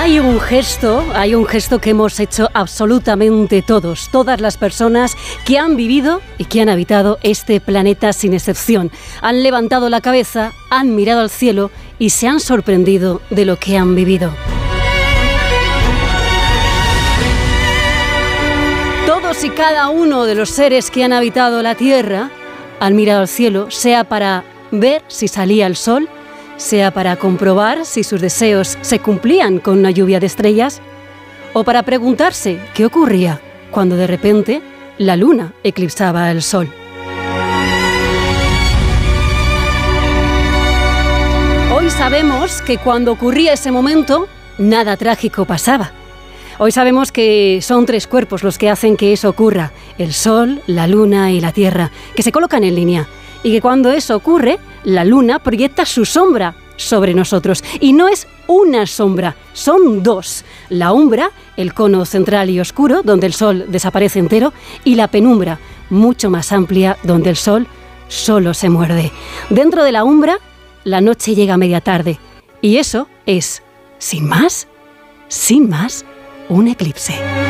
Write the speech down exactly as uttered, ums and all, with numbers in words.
Hay un gesto, hay un gesto que hemos hecho absolutamente todos, todas las personas que han vivido y que han habitado este planeta sin excepción. Han levantado la cabeza, han mirado al cielo y se han sorprendido de lo que han vivido. Todos y cada uno de los seres que han habitado la Tierra han mirado al cielo, sea para ver si salía el sol, sea para comprobar si sus deseos se cumplían con una lluvia de estrellas, o para preguntarse qué ocurría cuando de repente la luna eclipsaba el sol. Hoy sabemos que cuando ocurría ese momento, nada trágico pasaba. Hoy sabemos que son tres cuerpos los que hacen que eso ocurra: el sol, la luna y la tierra, que se colocan en línea. Y que cuando eso ocurre, la luna proyecta su sombra sobre nosotros. Y no es una sombra, son dos. La umbra, el cono central y oscuro, donde el sol desaparece entero, y la penumbra, mucho más amplia, donde el sol solo se muerde. Dentro de la umbra, la noche llega a media tarde. Y eso es, sin más, sin más, un eclipse.